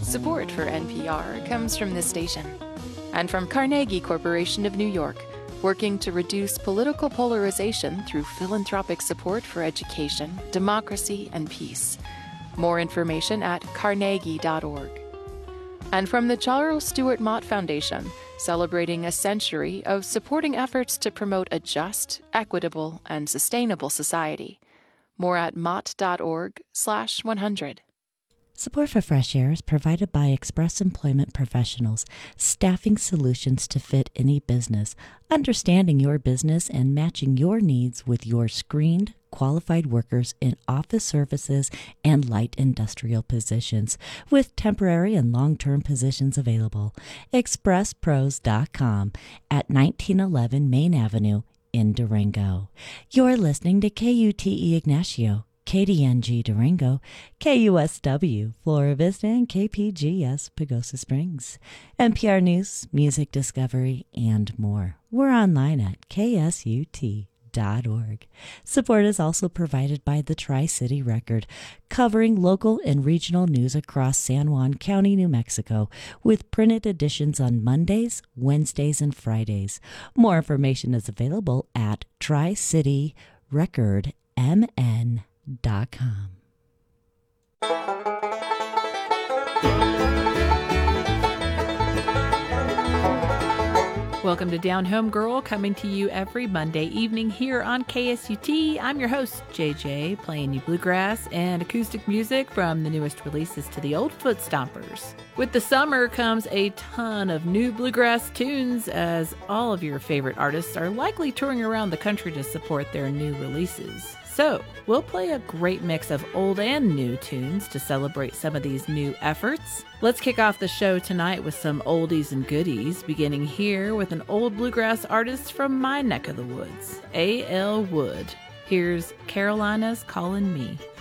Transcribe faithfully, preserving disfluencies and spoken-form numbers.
Support for N P R comes from this station and from Carnegie Corporation of New York, working to reduce political polarization through philanthropic support for education, democracy, and peace. More information at carnegie dot org. And from the Charles Stewart Mott Foundation, celebrating a century of supporting efforts to promote a just, equitable, and sustainable society. More at mott dot org slash one hundred. Support for Fresh Air is provided by Express Employment Professionals, staffing solutions to fit any business, understanding your business and matching your needs with your screened, qualified workers in office services and light industrial positions, with temporary and long-term positions available. express pros dot com at nineteen eleven Main Avenue in Durango. You're listening to K U T E Ignacio, K D N G Durango, K U S W Flora Vista, and K P G S Pagosa Springs. N P R News, music discovery, and more. We're online at K S U T dot org. Support is also provided by the Tri-City Record, covering local and regional news across San Juan County, New Mexico, with printed editions on Mondays, Wednesdays, and Fridays. More information is available at tri city record m n dot com. Welcome to Down Home Girl, coming to you every Monday evening here on K S U T. I'm your host, J J, playing you bluegrass and acoustic music from the newest releases to the old foot stompers. With the summer comes a ton of new bluegrass tunes, as all of your favorite artists are likely touring around the country to support their new releases. So, we'll play a great mix of old and new tunes to celebrate some of these new efforts. Let's kick off the show tonight with some oldies and goodies, beginning here with an old bluegrass artist from my neck of the woods, A L Wood. Here's Carolina's Calling Me.